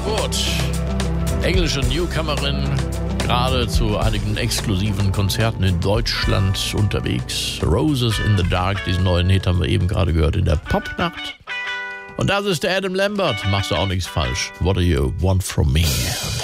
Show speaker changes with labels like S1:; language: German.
S1: Underwood, englische Newcomerin, gerade zu einigen exklusiven Konzerten in Deutschland unterwegs. Roses in the Dark, diesen neuen Hit haben wir eben gerade gehört in der Popnacht. Und das ist der Adam Lambert. Machst du auch nichts falsch. What do you want from me?